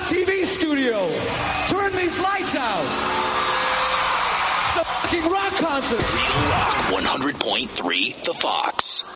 TV studio. Turn these lights out. It's a fucking rock concert. Real Rock 100.3 The Fox.